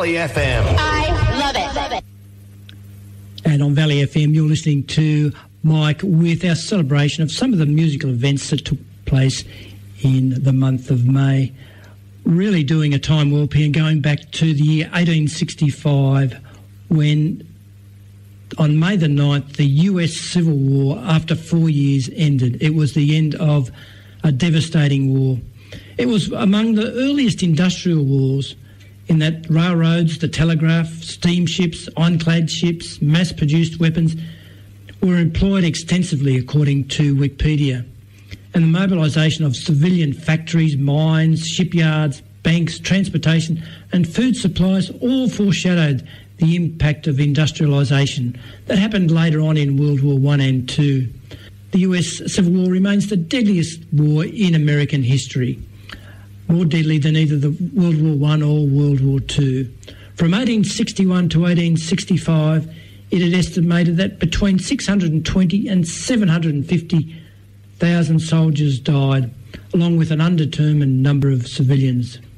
Valley FM. I love it. Love it. And on Valley FM, you're listening to Mike with our celebration of some of the musical events that took place in the month of May. Really doing a time warp here, going back to the year 1865, when on May the 9th, the US Civil War, after 4 years, ended. It was the end of a devastating war. It was among the earliest industrial wars, in that railroads, the telegraph, steamships, ironclad ships, mass-produced weapons were employed extensively, according to Wikipedia. And the mobilisation of civilian factories, mines, shipyards, banks, transportation and food supplies all foreshadowed the impact of industrialisation that happened later on in World War I and II. The US Civil War remains the deadliest war in American history, more deadly than either the World War I or World War II. From 1861 to 1865, it had estimated that between 620 and 750,000 soldiers died, along with an undetermined number of civilians.